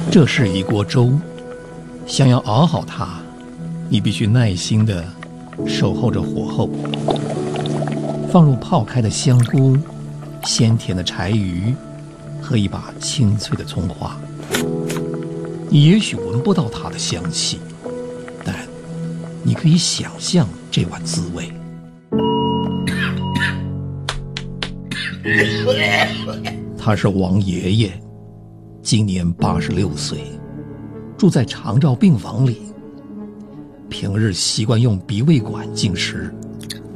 这是一锅粥，想要熬好它，你必须耐心地守候着火候，放入泡开的香菇、鲜甜的柴鱼和一把清脆的葱花。你也许闻不到它的香气，但你可以想象这碗滋味。他是王爷爷，今年86岁，住在长照病房里。平日习惯用鼻胃管进食，